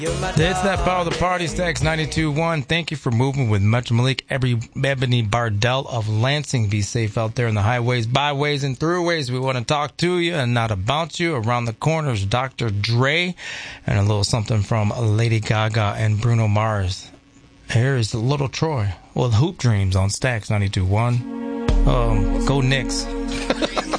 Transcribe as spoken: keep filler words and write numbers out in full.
It's that power of the party, Stacks ninety-two point one. Thank you for moving with much Malik, every Ebony Bardell of Lansing. Be safe out there in the highways, byways, and throughways. We want to talk to you and not about you. Around the corners, Doctor Dre, and a little something from Lady Gaga and Bruno Mars. Here is Little Troy with Hoop Dreams on Stacks ninety-two point one. Um, go Knicks.